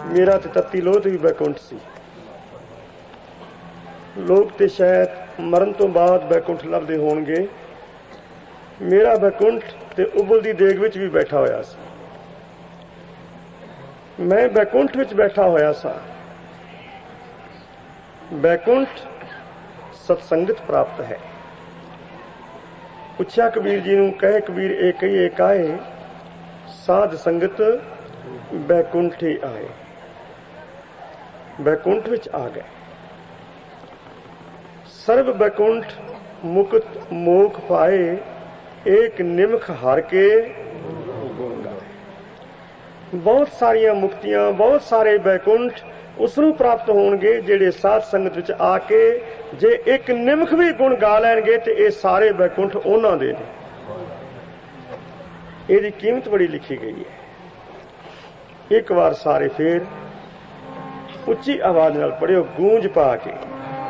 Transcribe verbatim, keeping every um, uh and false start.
मेरा ते तत्ती लोथ भी बैकुंठ सी। लोग ते शायद मरण तो बाद बैकुंठ लभदे होणगे, मेरा बैकुंठ ते उबलदी देग विच भी बैठा होया सी। मैं बैकुंठ विच बैठा होया सा। बैकुंठ सत्संगत प्राप्त है। पुछया कबीर जी नूं, कहे कबीर ए कहिए काए, साध संगत बैकुंठे आए। बैकुंठ विच आ गए। सर्व बैकुंठ मुक्त मोख पाए, एक निमख हार के गुण गाए। बहुत सारिया मुक्तियां, बहुत सारे बैकुंठ उसनूं प्राप्त होणगे ਜਿਹੜੇ ਸਾਧ ਸੰਗਤ ਵਿੱਚ ਆ ਕੇ ਜੇ ਇੱਕ ਨਿਮਖ ਵੀ ਗੁਣ ਗਾ ਲੈਣਗੇ ਤੇ ਇਹ ਸਾਰੇ ਬੈਕੁੰਠ ਉਹਨਾਂ ਦੇ ਨੇ। ਇਹਦੀ ਕੀਮਤ ਬੜੀ ਲਿਖੀ ਗਈ ਹੈ। ਇੱਕ ਵਾਰ ਸਾਰੇ ਫੇਰ ਉੱਚੀ ਆਵਾਜ਼ ਨਾਲ ਪੜਿਓ, ਗੂੰਜ ਪਾ ਕੇ।